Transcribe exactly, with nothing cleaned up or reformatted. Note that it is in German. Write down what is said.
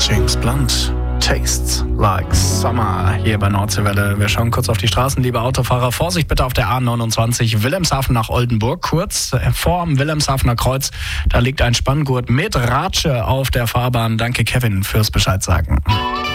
James Blunt, Tastes Like Summer hier bei Nordseewelle. Wir schauen kurz auf die Straßen, liebe Autofahrer. Vorsicht bitte auf der A neunundzwanzig Wilhelmshaven nach Oldenburg. Kurz vor dem Wilhelmshavener Kreuz, da liegt ein Spanngurt mit Ratsche auf der Fahrbahn. Danke Kevin fürs Bescheid sagen.